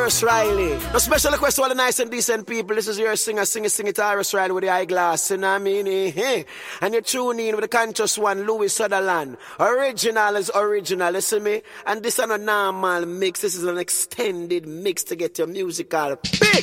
Iris Riley. A special request to all the nice and decent people. This is your singer, sing it, Iris Riley with the eyeglass. You know what I mean? And you tune in with the conscious one, Louis Sutherland. Original is original, listen me. And this is not a normal mix. This is an extended mix to get your musical pick.